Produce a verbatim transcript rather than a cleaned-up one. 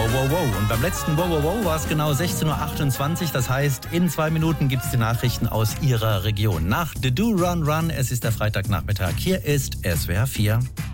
Wow, wow, wow. Und beim letzten Wow, wow, wow war es genau sechzehn Uhr achtundzwanzig. Das heißt, in zwei Minuten gibt es die Nachrichten aus Ihrer Region. Nach The Do Run Run, es ist der Freitagnachmittag. Hier ist S W R vier.